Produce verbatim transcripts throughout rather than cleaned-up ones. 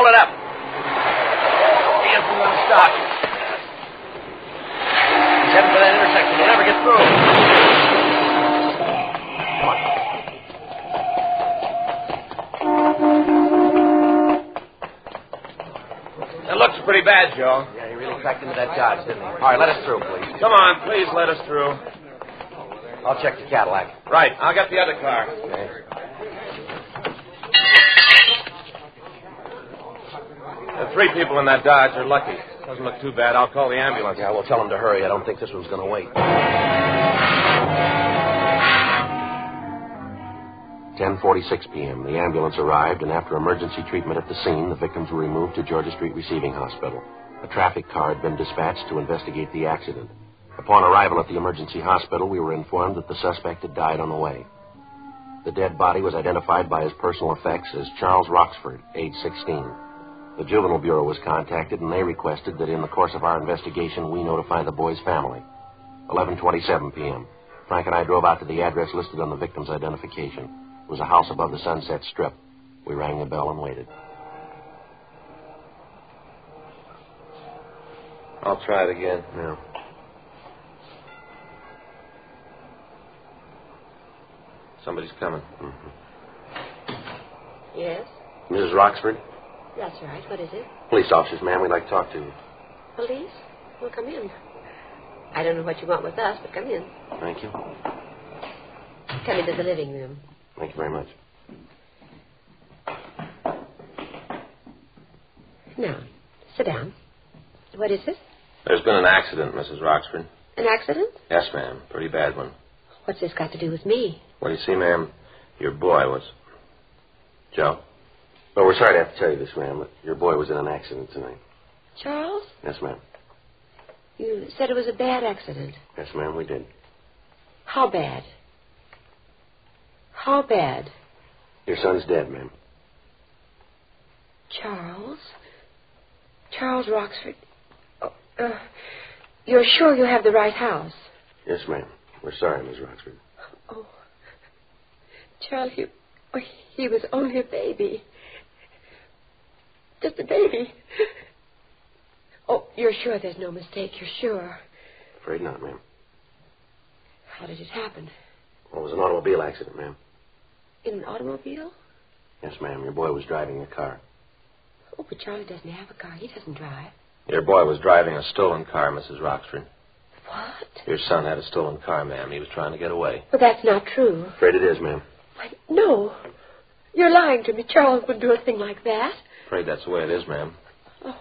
Pull it up. See if we're going to stop. He's heading for that intersection. We'll never get through. Come on. That looks pretty bad, Joe. Yeah, he really cracked into that Dodge, didn't he? All right, let us through, please. Come on, please let us through. I'll check the Cadillac. Right, I'll get the other car. Okay. The three people in that Dodge are lucky. Doesn't look too bad. I'll call the ambulance. Yeah, we'll tell them to hurry. I don't think this one's going to wait. ten forty-six p.m. The ambulance arrived, and after emergency treatment at the scene, the victims were removed to Georgia Street Receiving Hospital. A traffic car had been dispatched to investigate the accident. Upon arrival at the emergency hospital, we were informed that the suspect had died on the way. The dead body was identified by his personal effects as Charles Roxford, age sixteen. The Juvenile Bureau was contacted, and they requested that in the course of our investigation, we notify the boy's family. eleven twenty-seven p.m. Frank and I drove out to the address listed on the victim's identification. It was a house above the Sunset Strip. We rang the bell and waited. I'll try it again. Yeah. Somebody's coming. Mm-hmm. Yes? Missus Roxford? That's right. What is it? Police officers, ma'am. We'd like to talk to you. Police? Well, come in. I don't know what you want with us, but come in. Thank you. Come into the living room. Thank you very much. Now, sit down. What is it? There's been an accident, Missus Roxford. An accident? Yes, ma'am. Pretty bad one. What's this got to do with me? Well, you see, ma'am, your boy was... Joe? Well, we're sorry to have to tell you this, ma'am, but your boy was in an accident tonight. Charles? Yes, ma'am. You said it was a bad accident. Yes, ma'am, we did. How bad? How bad? Your son's dead, ma'am. Charles? Charles Roxford? Oh, uh, you're sure you have the right house? Yes, ma'am. We're sorry, Miss Roxford. Oh, Charles, he, oh, he was only a baby. Just a baby. Oh, you're sure there's no mistake? You're sure? Afraid not, ma'am. How did it happen? Well, it was an automobile accident, ma'am. In an automobile? Yes, ma'am. Your boy was driving a car. Oh, but Charlie doesn't have a car. He doesn't drive. Your boy was driving a stolen car, Missus Roxford. What? Your son had a stolen car, ma'am. He was trying to get away. Well, that's not true. Afraid it is, ma'am. Why, no. You're lying to me. Charles wouldn't do a thing like that. Afraid that's the way it is, ma'am. Oh,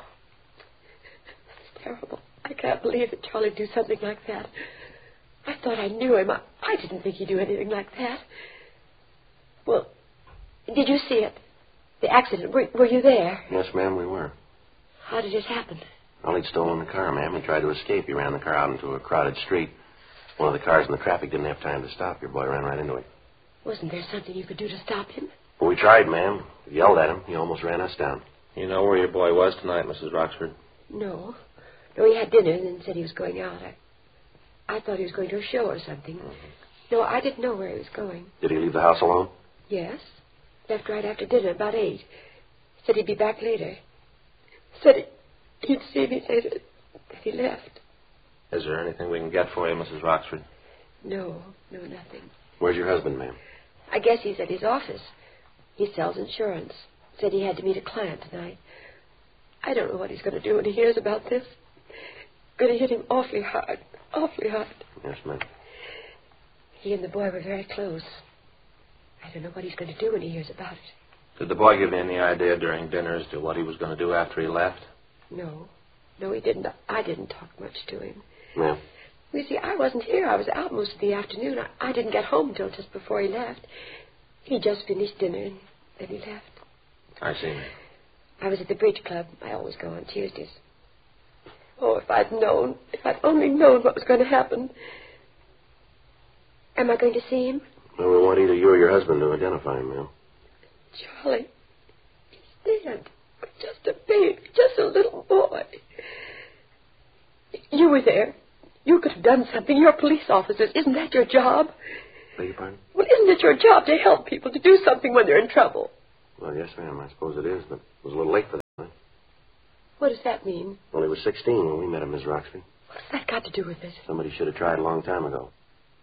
it's terrible. I can't believe that Charlie'd do something like that. I thought I knew him. I, I didn't think he'd do anything like that. Well, did you see it? The accident. Were, were you there? Yes, ma'am, we were. How did it happen? Well, he'd stolen the car, ma'am. He tried to escape. He ran the car out into a crowded street. One of the cars in the traffic didn't have time to stop. Your boy ran right into it. Wasn't there something you could do to stop him? Well, we tried, ma'am. We yelled at him. He almost ran us down. You know where your boy was tonight, Missus Roxford? No. No, he had dinner and then said he was going out. I, I thought he was going to a show or something. Mm-hmm. No, I didn't know where he was going. Did he leave the house alone? Yes. Left right after dinner, about eight. Said he'd be back later. Said he, he'd see me later. Then he left. Is there anything we can get for you, Missus Roxford? No, no, nothing. Where's your husband, ma'am? I guess he's at his office. He sells insurance. Said he had to meet a client tonight. I don't know what he's going to do when he hears about this. Going to hit him awfully hard. Awfully hard. Yes, ma'am. He and the boy were very close. I don't know what he's going to do when he hears about it. Did the boy give you any idea during dinner as to what he was going to do after he left? No. No, he didn't. I didn't talk much to him. Ma'am? You see, I wasn't here. I was out most of the afternoon. I, I didn't get home until just before he left. He just finished dinner and then he left. I see, ma'am. I was at the bridge club. I always go on Tuesdays. Oh, if I'd known, if I'd only known what was going to happen. Am I going to see him? Well, we want either you or your husband to identify him, ma'am. Charlie, he's dead. Just a baby, just a little boy. You were there. You could have done something. You're police officers. Isn't that your job? Beg your pardon? Well, isn't it your job to help people, to do something when they're in trouble? Well, yes, ma'am, I suppose it is, but it was a little late for that. does that mean? Well, he was sixteen when we met him, Miss Roxby. What's that got to do with it? Somebody should have tried a long time ago.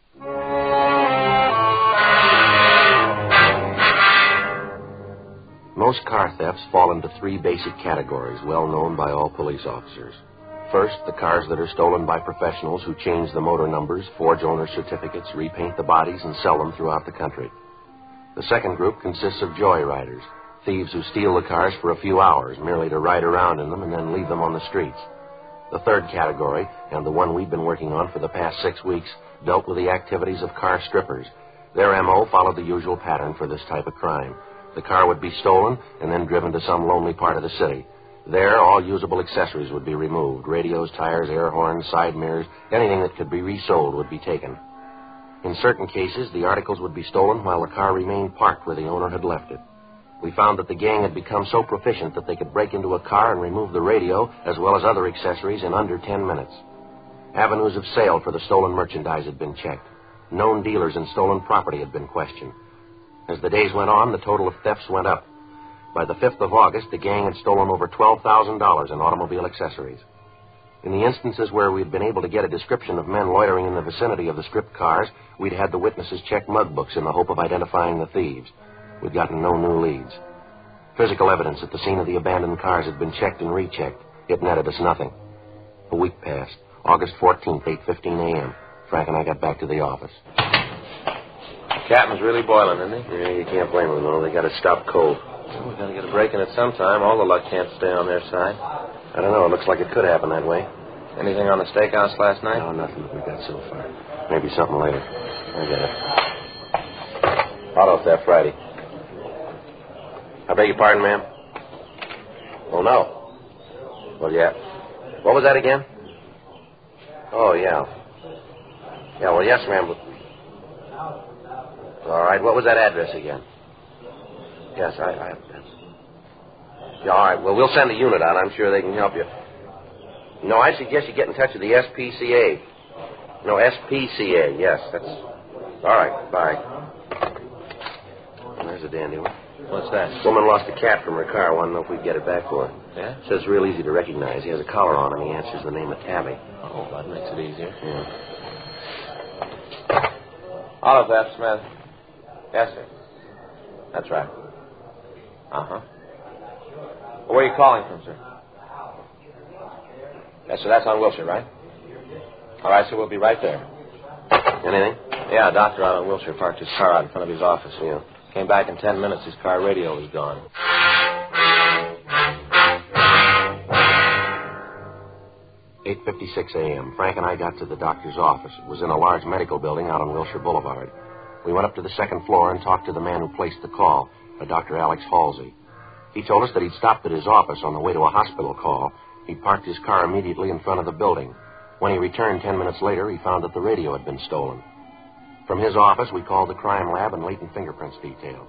Most car thefts fall into three basic categories, well known by all police officers. First, the cars that are stolen by professionals who change the motor numbers, forge owner certificates, repaint the bodies, and sell them throughout the country. The second group consists of joyriders, thieves who steal the cars for a few hours, merely to ride around in them and then leave them on the streets. The third category, and the one we've been working on for the past six weeks, dealt with the activities of car strippers. Their M O followed the usual pattern for this type of crime. The car would be stolen and then driven to some lonely part of the city. There, all usable accessories would be removed. Radios, tires, air horns, side mirrors, anything that could be resold would be taken. In certain cases, the articles would be stolen while the car remained parked where the owner had left it. We found that the gang had become so proficient that they could break into a car and remove the radio as well as other accessories in under ten minutes. Avenues of sale for the stolen merchandise had been checked. Known dealers in stolen property had been questioned. As the days went on, the total of thefts went up. By the fifth of August, the gang had stolen over twelve thousand dollars in automobile accessories. In the instances where we'd been able to get a description of men loitering in the vicinity of the stripped cars, we'd had the witnesses check mug books in the hope of identifying the thieves. We'd gotten no new leads. Physical evidence at the scene of the abandoned cars had been checked and rechecked. It netted us nothing. A week passed. August fourteenth, eight fifteen a.m. Frank and I got back to the office. Captain's really boiling, isn't he? Yeah, you can't blame them, though. They got to stop cold. Well, we got to get a break in it sometime. All the luck can't stay on their side. I don't know. It looks like it could happen that way. Anything on the steakhouse last night? No, nothing that we got so far. Maybe something later. I get it. Auto theft Friday. I beg your pardon, ma'am? Oh, no. Well, yeah. What was that again? Oh, yeah. Yeah, well, yes, ma'am. But... All right. What was that address again? Yes, I... I... Yeah, all right. Well, we'll send a unit out. I'm sure they can help you. No, I suggest you get in touch with the S P C A. No, S P C A. Yes, that's... All right. Bye. There's a dandy one. What's that? Woman lost a cat from her car. Want to know if we'd get it back for her. Yeah? Says it's real easy to recognize. He has a collar on and he answers the name of Tabby. Oh, that makes it easier. Yeah. Auto theft, Smith. Yes, sir. That's right. Uh-huh. Well, where are you calling from, sir? Yes, sir, that's on Wilshire, right? All right, sir, we'll be right there. Anything? Yeah, a doctor out on Wilshire parked his car out in front of his office. Yeah. Came back in ten minutes. His car radio was gone. eight fifty-six a.m. Frank and I got to the doctor's office. It was in a large medical building out on Wilshire Boulevard. We went up to the second floor and talked to the man who placed the call, a Doctor Alex Halsey. He told us that he'd stopped at his office on the way to a hospital call. He parked his car immediately in front of the building. When he returned ten minutes later, he found that the radio had been stolen. From his office, we called the crime lab and latent fingerprints detail.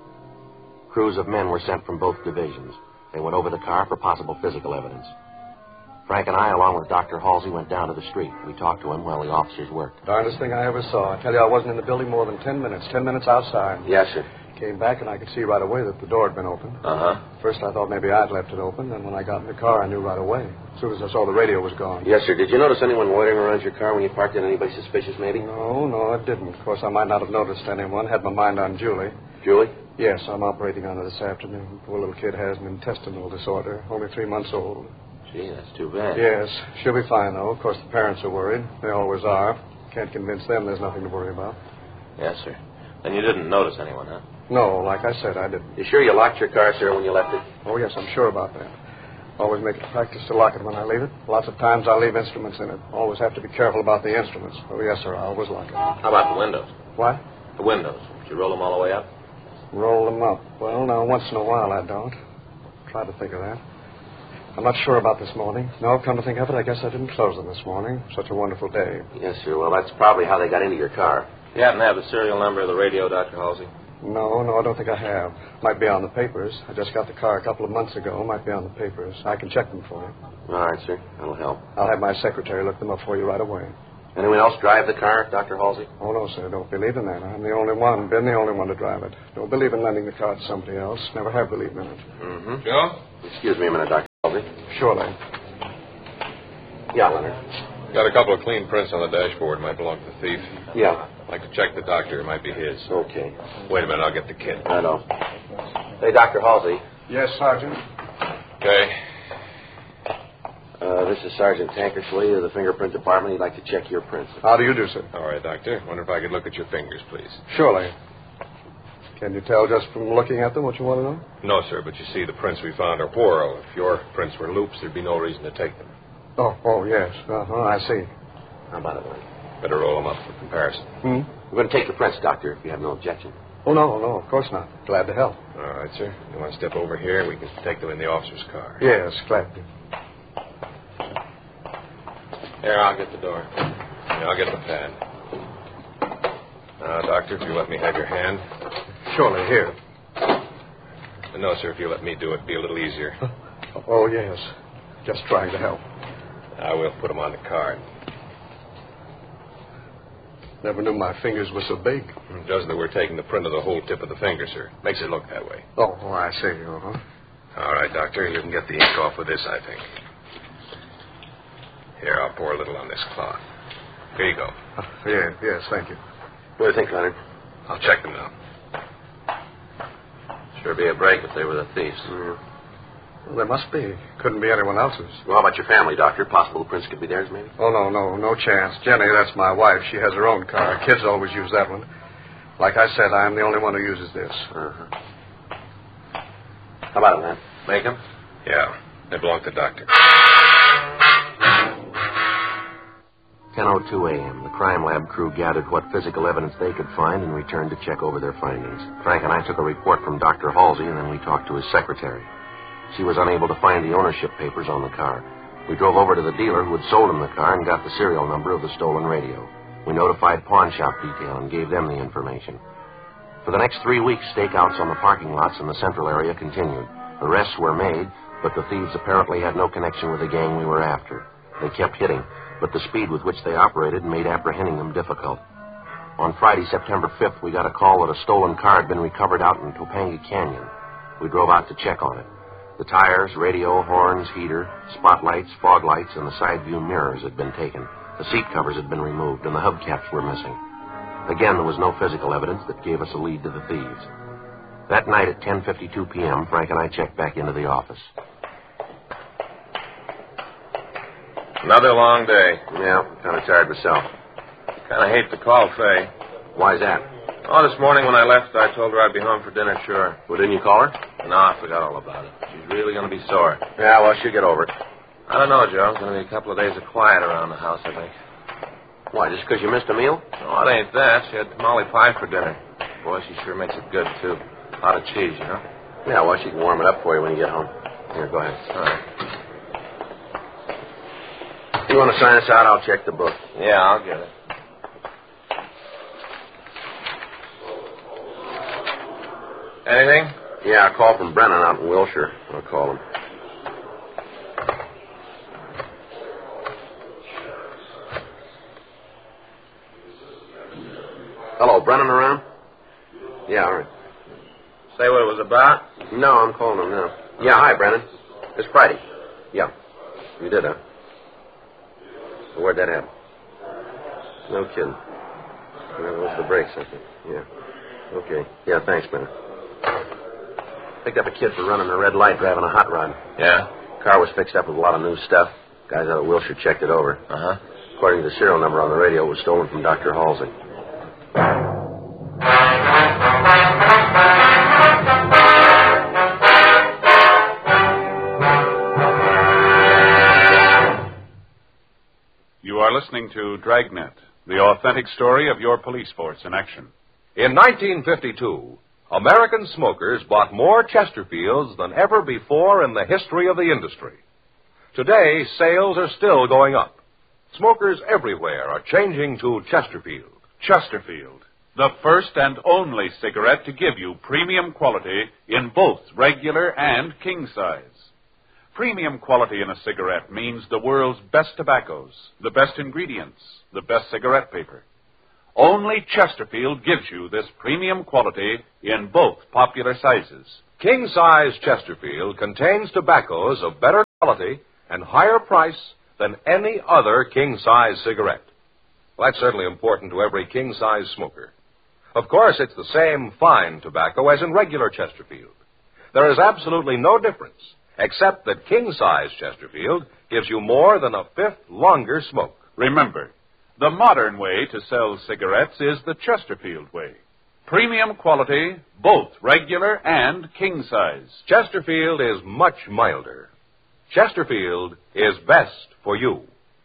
Crews of men were sent from both divisions. They went over the car for possible physical evidence. Frank and I, along with Doctor Halsey, went down to the street. We talked to him while the officers worked. Darndest thing I ever saw. I tell you, I wasn't in the building more than ten minutes. Ten minutes outside. Yes, sir. Came back, and I could see right away that the door had been opened. Uh-huh. First, I thought maybe I'd left it open, and when I got in the car, I knew right away. As soon as I saw the radio was gone. Yes, sir. Did you notice anyone loitering around your car when you parked it? Anybody suspicious, maybe? No, no, I didn't. Of course, I might not have noticed anyone. Had my mind on Julie. Julie? Yes, I'm operating on her this afternoon. Poor little kid has an intestinal disorder. Only three months old. Gee, that's too bad. Yes, she'll be fine, though. Of course, the parents are worried. They always are. Can't convince them there's nothing to worry about. Yes, sir. Then you didn't notice anyone, huh? No, like I said, I didn't. You sure you locked your car, sir, when you left it? Oh, yes, I'm sure about that. Always make it a practice to lock it when I leave it. Lots of times I leave instruments in it. Always have to be careful about the instruments. Oh, yes, sir, I always lock it. How about the windows? What? The windows. Did you roll them all the way up? Roll them up. Well, now, once in a while I don't. Try to think of that. I'm not sure about this morning. No, come to think of it, I guess I didn't close them this morning. Such a wonderful day. Yes, sir. Well, that's probably how they got into your car. You happen to have the serial number of the radio, Doctor Halsey? No, no, I don't think I have. Might be on the papers. I just got the car a couple of months ago. Might be on the papers. I can check them for you. All right, sir. That'll help. I'll have my secretary look them up for you right away. Anyone else drive the car, Doctor Halsey? Oh, no, sir. Don't believe in that. I'm the only one. Been the only one to drive it. Don't believe in lending the car to somebody else. Never have believed in it. Mm-hmm. Joe? Excuse me a minute, Doctor Halsey. Surely. Yeah, Leonard. Got a couple of clean prints on the dashboard. Might belong to the thief. Yeah. I'd like to check the doctor. It might be his. Okay. Wait a minute. I'll get the kit. I know. Hey, Doctor Halsey. Yes, Sergeant. Okay. Uh, this is Sergeant Tankersley of the fingerprint department. He'd like to check your prints. How do you do, sir? All right, Doctor. Wonder if I could look at your fingers, please. Surely. Can you tell just from looking at them what you want to know? No, sir, but you see, the prints we found are whorl. If your prints were loops, there'd be no reason to take them. Oh, oh, yes. Uh-huh, I see. How about it, Leonard? Better roll them up for comparison. Hmm? We're going to take your prints, Doctor, if you have no objection. Oh, no, no, of course not. Glad to help. All right, sir. You want to step over here? We can take them in the officer's car. Yes, glad to. Here, I'll get the door. Yeah, I'll get the pad. Now, Doctor, if you let me have your hand. Surely, here. No, sir, if you let me do it, it'd be a little easier. Oh, yes. Just trying to help. I will put them on the card. Never knew my fingers were so big. It does that we're taking the print of the whole tip of the finger, sir. Makes it look that way. Oh, oh I see. Uh-huh. All right, Doctor, you can get the ink off with this, I think. Here, I'll pour a little on this cloth. Here you go. Uh, yeah, yes, thank you. What do you think, Leonard? I'll check them now. Sure be a break if they were the thieves. Mm. Well, there must be. Couldn't be anyone else's. Well, how about your family, Doctor? Possible the prints could be theirs, maybe? Oh, no, no, no chance. Jenny, that's my wife. She has her own car. Kids always use that one. Like I said, I'm the only one who uses this. Uh-huh. How about it, man? Make them? Yeah. They belong to the doctor. ten oh two a.m. The crime lab crew gathered what physical evidence they could find and returned to check over their findings. Frank and I took a report from Doctor Halsey, and then we talked to his secretary. She was unable to find the ownership papers on the car. We drove over to the dealer who had sold him the car and got the serial number of the stolen radio. We notified pawn shop detail and gave them the information. For the next three weeks, stakeouts on the parking lots in the central area continued. Arrests were made, but the thieves apparently had no connection with the gang we were after. They kept hitting, but the speed with which they operated made apprehending them difficult. On Friday, September fifth, we got a call that a stolen car had been recovered out in Topanga Canyon. We drove out to check on it. The tires, radio, horns, heater, spotlights, fog lights, and the side view mirrors had been taken. The seat covers had been removed, and the hubcaps were missing. Again, there was no physical evidence that gave us a lead to the thieves. That night at ten fifty-two p.m., Frank and I checked back into the office. Another long day. Yeah, kind of tired myself. Kind of hate to call Faye. Why's that? Oh, this morning when I left, I told her I'd be home for dinner, sure. Well, didn't you call her? No, I forgot all about it. She's really going to be sore. Yeah, well, she'll get over it. I don't know, Joe. It's going to be a couple of days of quiet around the house, I think. Why, just because you missed a meal? No, it ain't that. She had tamale pie for dinner. Boy, she sure makes it good, too. A lot of cheese, you know? Yeah, well, she can warm it up for you when you get home. Here, go ahead. All right. You want to sign us out? I'll check the book. Yeah, I'll get it. Anything? Yeah, a call from Brennan out in Wilshire. I'll call him. Hello, Brennan around? Yeah, all right. Say what it was about? No, I'm calling him now. Yeah, hi, Brennan. It's Friday. Yeah. You did, huh? So where'd that happen? No kidding. Well, what's the brakes, I think? Yeah. Okay. Yeah, thanks, Brennan. Picked up a kid for running a red light driving a hot rod. Yeah? Car was fixed up with a lot of new stuff. Guys out of Wilshire checked it over. Uh-huh. According to the serial number on the radio, it was stolen from Doctor Halsey. You are listening to Dragnet, the authentic story of your police force in action. In nineteen fifty-two, American smokers bought more Chesterfields than ever before in the history of the industry. Today, sales are still going up. Smokers everywhere are changing to Chesterfield. Chesterfield, the first and only cigarette to give you premium quality in both regular and king size. Premium quality in a cigarette means the world's best tobaccos, the best ingredients, the best cigarette paper. Only Chesterfield gives you this premium quality in both popular sizes. King-size Chesterfield contains tobaccos of better quality and higher price than any other king-size cigarette. Well, that's certainly important to every king-size smoker. Of course, it's the same fine tobacco as in regular Chesterfield. There is absolutely no difference, except that king-size Chesterfield gives you more than a fifth longer smoke. Remember, the modern way to sell cigarettes is the Chesterfield way. Premium quality, both regular and king-size. Chesterfield is much milder. Chesterfield is best for you.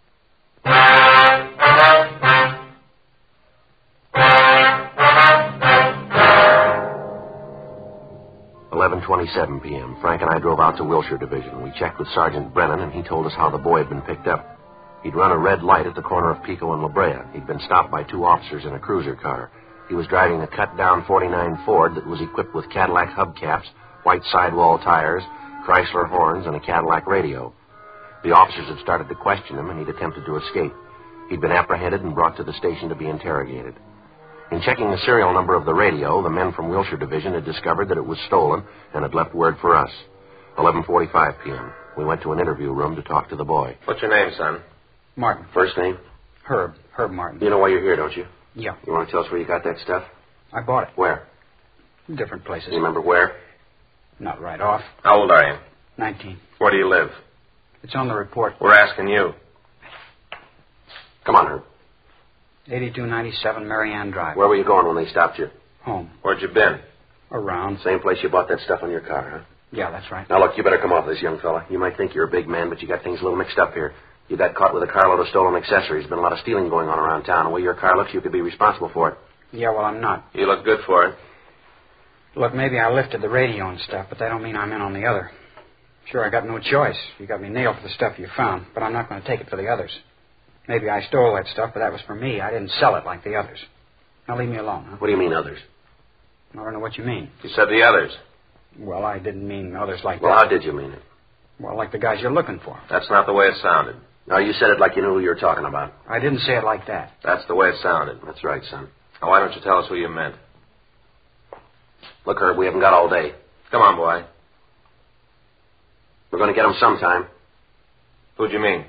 eleven twenty-seven p.m. Frank and I drove out to Wilshire Division. We checked with Sergeant Brennan, and he told us how the boy had been picked up. He'd run a red light at the corner of Pico and La Brea. He'd been stopped by two officers in a cruiser car. He was driving a cut-down forty-nine Ford that was equipped with Cadillac hubcaps, white sidewall tires, Chrysler horns, and a Cadillac radio. The officers had started to question him, and he'd attempted to escape. He'd been apprehended and brought to the station to be interrogated. In checking the serial number of the radio, the men from Wilshire Division had discovered that it was stolen and had left word for us. eleven forty-five p.m. We went to an interview room to talk to the boy. What's your name, son? Martin. First name? Herb. Herb Martin. You know why you're here, don't you? Yeah. You want to tell us where you got that stuff? I bought it. Where? Different places. You remember where? Not right off. How old are you? Nineteen. Where do you live? It's on the report. We're asking you. Come on, Herb. eighty-two ninety-seven Marianne Drive. Where were you going when they stopped you? Home. Where'd you been? Around. Same place you bought that stuff on your car, huh? Yeah, that's right. Now, look, you better come off this, young fella. You might think you're a big man, but you got things a little mixed up here. You got caught with a carload of stolen accessories. There's been a lot of stealing going on around town. The way your car looks, you could be responsible for it. Yeah, well, I'm not. You look good for it. Look, maybe I lifted the radio and stuff, but that don't mean I'm in on the other. Sure, I got no choice. You got me nailed for the stuff you found, but I'm not going to take it for the others. Maybe I stole that stuff, but that was for me. I didn't sell it like the others. Now leave me alone, huh? What do you mean, others? I don't know what you mean. You said the others. Well, I didn't mean others like Well, that. how did you mean it? Well, like the guys you're looking for. That's not the way it sounded. No, you said it like you knew who you were talking about. I didn't say it like that. That's the way it sounded. That's right, son. Now, why don't you tell us who you meant? Look, Herb, we haven't got all day. Come on, boy. We're going to get them sometime. Who'd you mean?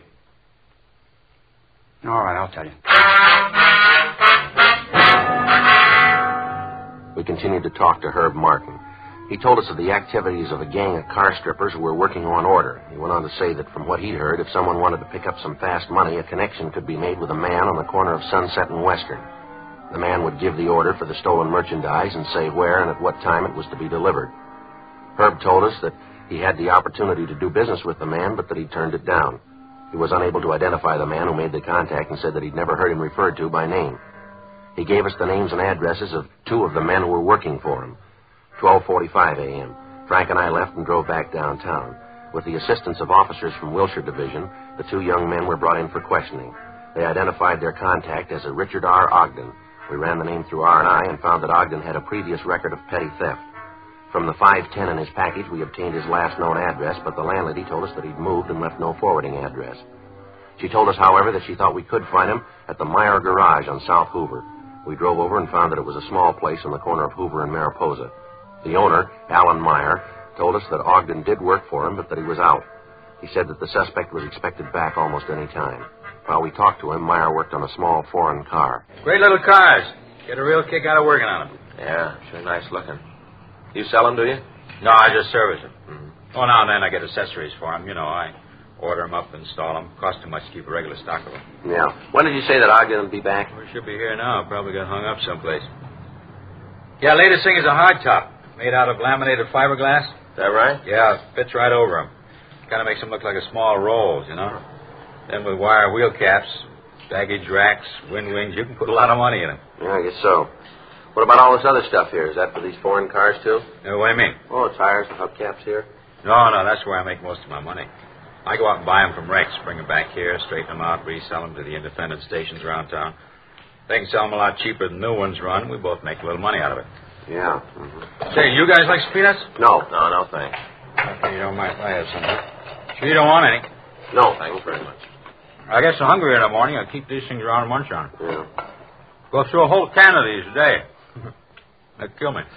All right, I'll tell you. We continued to talk to Herb Martin. He told us of the activities of a gang of car strippers who were working on order. He went on to say that from what he'd heard, if someone wanted to pick up some fast money, a connection could be made with a man on the corner of Sunset and Western. The man would give the order for the stolen merchandise and say where and at what time it was to be delivered. Herb told us that he had the opportunity to do business with the man, but that he turned it down. He was unable to identify the man who made the contact and said that he'd never heard him referred to by name. He gave us the names and addresses of two of the men who were working for him. twelve forty-five a.m. Frank and I left and drove back downtown. With the assistance of officers from Wilshire Division, the two young men were brought in for questioning. They identified their contact as a Richard R. Ogden. We ran the name through R and I and found that Ogden had a previous record of petty theft. From the five ten in his package, we obtained his last known address, but the landlady told us that he'd moved and left no forwarding address. She told us, however, that she thought we could find him at the Meyer Garage on South Hoover. We drove over and found that it was a small place on the corner of Hoover and Mariposa. The owner, Alan Meyer, told us that Ogden did work for him, but that he was out. He said that the suspect was expected back almost any time. While we talked to him, Meyer worked on a small foreign car. Great little cars. Get a real kick out of working on them. Yeah, sure nice looking. You sell them, do you? No, I just service them. Mm-hmm. Oh, now and then I get accessories for them. You know, I order them up, install them. Cost too much to keep a regular stock of them. Yeah. When did you say that Ogden would be back? We should be here now. Probably got hung up someplace. Yeah, latest thing is a hardtop. Made out of laminated fiberglass. Is that right? Yeah, fits right over them. Kind of makes them look like a small rolls, you know. Then with wire wheel caps, baggage racks, wind wings, you can put a lot of money in them. Yeah, I guess so. What about all this other stuff here? Is that for these foreign cars, too? Uh, what do you mean? Oh, tires, the hubcaps here. No, no, that's where I make most of my money. I go out and buy them from Rex, bring them back here, straighten them out, resell them to the independent stations around town. They can sell them a lot cheaper than new ones run. We both make a little money out of it. Yeah. Mm-hmm. Say, you guys like some peanuts? No. No, no, thanks. Okay, you don't mind if I have some. Sure you don't want any? No. Thanks very much. I get so hungry in the morning, I keep these things around and munch on. Yeah. Go through a whole can of these a day. That'd kill me.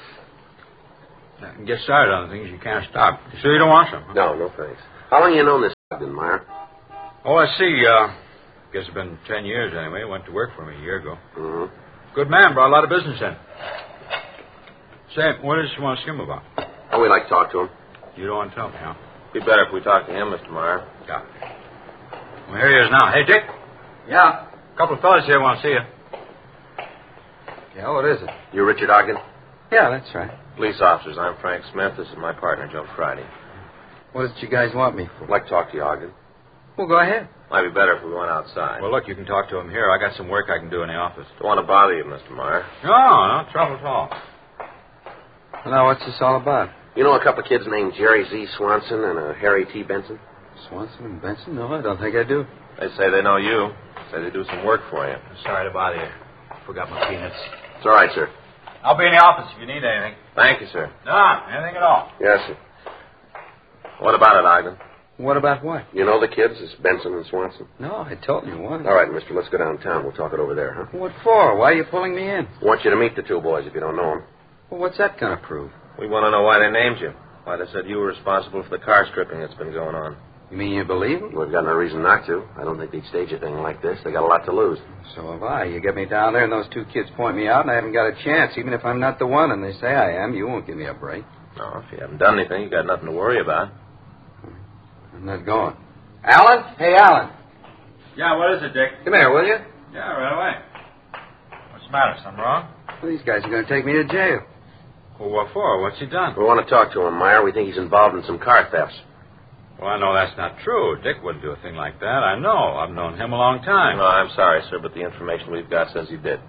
I can get started on things you can't stop. You sure you don't want some? No, no thanks. How long have you known this Ogden, Meyer? Oh, I see. Uh, guess it's been ten years anyway. Went to work for me a year ago. Mm-hmm. Good man. Brought a lot of business in. Say, what does she want to skim about? Oh, we'd like to talk to him. You don't want to tell me, huh? Be better if we talk to him, Mister Meyer. Yeah. Well, here he is now. Hey, Dick. Yeah? A couple of fellas here want to see you. Yeah, what is it? You Richard Ogden? Yeah, that's right. Police officers. I'm Frank Smith. This is my partner, Joe Friday. What did you guys want me for? I'd like to talk to you, Ogden. Well, go ahead. Might be better if we went outside. Well, look, you can talk to him here. I got some work I can do in the office. Don't want to bother you, Mister Meyer. No, no trouble at all. Well, now, what's this all about? You know a couple of kids named Jerry Z. Swanson and uh, Harry T. Benson? Swanson and Benson? No, I don't think I do. They say they know you. Say they do some work for you. Sorry to bother you. Forgot my peanuts. It's all right, sir. I'll be in the office if you need anything. Thank you, sir. No, anything at all. Yes, sir. What about it, Ogden? What about what? You know the kids? It's Benson and Swanson. No, I told you what. All right, mister, let's go downtown. We'll talk it over there, huh? What for? Why are you pulling me in? I want you to meet the two boys if you don't know them. Well, what's that going to prove? We want to know why they named you. Why they said you were responsible for the car stripping that's been going on. You mean you believe them? We've got no reason not to. I don't think they'd stage a thing like this. They got a lot to lose. So have I. You get me down there and those two kids point me out and I haven't got a chance. Even if I'm not the one and they say I am, you won't give me a break. No, if you haven't done anything, you got nothing to worry about. I'm not going. Alan? Hey, Alan. Yeah, what is it, Dick? Come here, will you? Yeah, right away. What's the matter? Something wrong? Well, these guys are going to take me to jail. Well, what for? What's he done? We want to talk to him, Meyer. We think he's involved in some car thefts. Well, I know that's not true. Dick wouldn't do a thing like that. I know. I've known him a long time. No, I'm sorry, sir, but the information we've got says he did.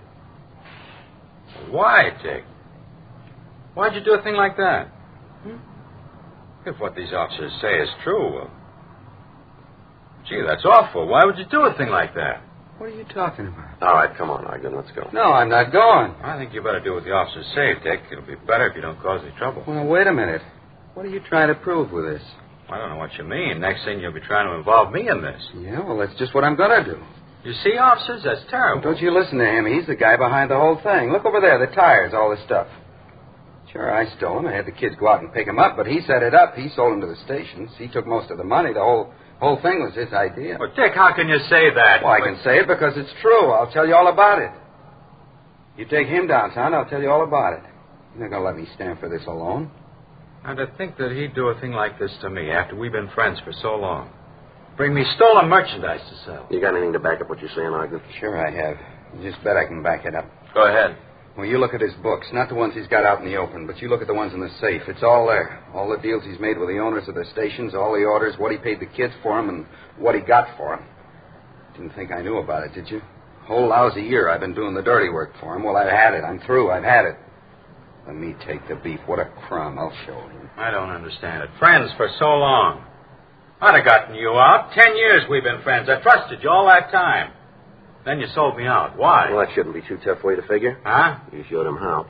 Why, Dick? Why'd you do a thing like that? Hmm? If what these officers say is true, well, gee, that's awful. Why would you do a thing like that? What are you talking about? All right, come on, Ogden. Let's go. No, I'm not going. I think you better do what the officers say, Dick. It'll be better if you don't cause any trouble. Well, wait a minute. What are you trying to prove with this? I don't know what you mean. Next thing you'll be trying to involve me in this. Yeah, well, that's just what I'm going to do. You see, officers, that's terrible. Well, don't you listen to him. He's the guy behind the whole thing. Look over there, the tires, all this stuff. Sure, I stole them. I had the kids go out and pick them up, but he set it up. He sold them to the stations. He took most of the money. The whole whole thing was his idea. Well, Dick, how can you say that? Well, I can say it because it's true. I'll tell you all about it. You take him downtown, I'll tell you all about it. You're not going to let me stand for this alone. And to think that he'd do a thing like this to me after we've been friends for so long. Bring me stolen merchandise to sell. You got anything to back up what you're saying, Ogden? Sure I have. You just bet I can back it up. Go ahead. Well, you look at his books, not the ones he's got out in the open, but you look at the ones in the safe. It's all there. All the deals he's made with the owners of the stations, all the orders, what he paid the kids for them, and what he got for them. Didn't think I knew about it, did you? Whole lousy year I've been doing the dirty work for him. Well, I've had it. I'm through. I've had it. Let me take the beef. What a crumb. I'll show him. I don't understand it. Friends for so long. I'd have gotten you out. Ten years we've been friends. I trusted you all that time. Then you sold me out. Why? Well, that shouldn't be too tough for you to figure. Huh? You showed him how.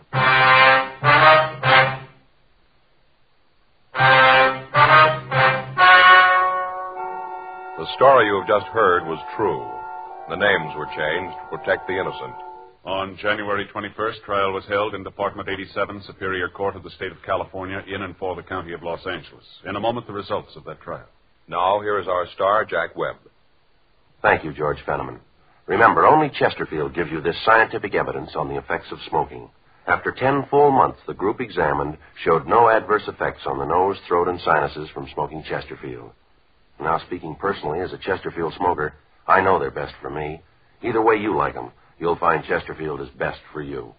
The story you have just heard was true. The names were changed to protect the innocent. On January twenty-first, trial was held in Department eighty-seven, Superior Court of the State of California, in and for the County of Los Angeles. In a moment, the results of that trial. Now, here is our star, Jack Webb. Thank you, George Fenneman. Remember, only Chesterfield gives you this scientific evidence on the effects of smoking. After ten full months, the group examined showed no adverse effects on the nose, throat, and sinuses from smoking Chesterfield. Now, speaking personally as a Chesterfield smoker, I know they're best for me. Either way you like them, you'll find Chesterfield is best for you.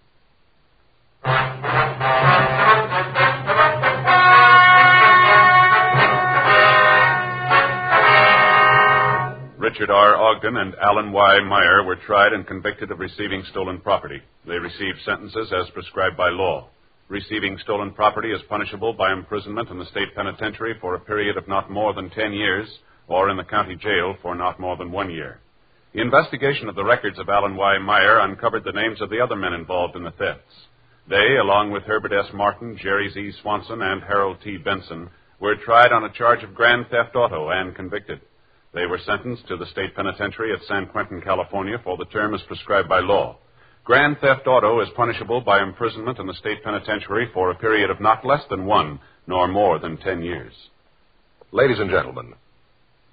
Richard R. Ogden and Alan Y. Meyer were tried and convicted of receiving stolen property. They received sentences as prescribed by law. Receiving stolen property is punishable by imprisonment in the state penitentiary for a period of not more than ten years, or in the county jail for not more than one year. The investigation of the records of Alan Y. Meyer uncovered the names of the other men involved in the thefts. They, along with Herbert S. Martin, Jerry Z. Swanson, and Harold T. Benson, were tried on a charge of grand theft auto and convicted. They were sentenced to the state penitentiary at San Quentin, California, for the term as prescribed by law. Grand theft auto is punishable by imprisonment in the state penitentiary for a period of not less than one, nor more than ten years. Ladies and gentlemen,